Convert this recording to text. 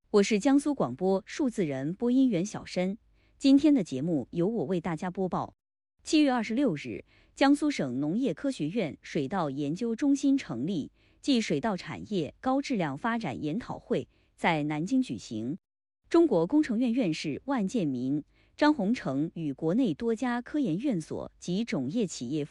我是江苏广播数字人播音员小申，今天的节目由我为大家播报。7月26日，江苏省农业科学院水稻研究中心成立暨水稻产业高质量发展研讨会在南京举行。中国工程院院士万建民、张宏成与国内多家科研院所及种业企业